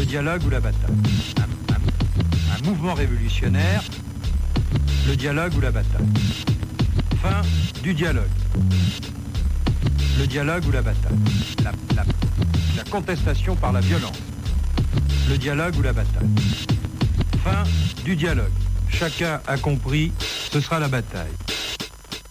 dialogue ou la bataille. Un mouvement révolutionnaire, le dialogue ou la bataille. Fin du dialogue. Le dialogue ou la bataille. La contestation par la violence. Le dialogue ou la bataille. Fin du dialogue. Chacun a compris, ce sera la bataille.